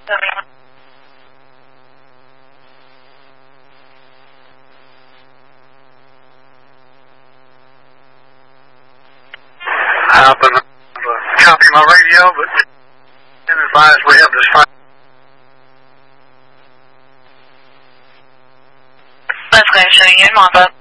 I've been copy my radio, but been advised we have this fire. Let's go, showing you in Martha.